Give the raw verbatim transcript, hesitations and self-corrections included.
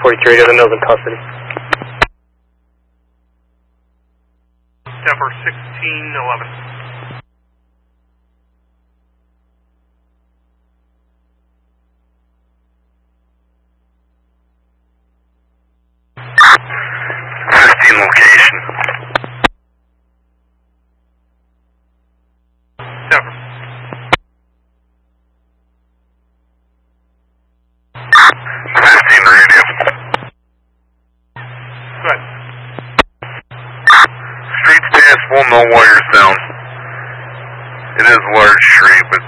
forty-three, the Mills in custody. Denver sixteen eleven. fifteen location. Denver. fifteen radio. Go ahead. Street's passable, no wires down. It is a large street, but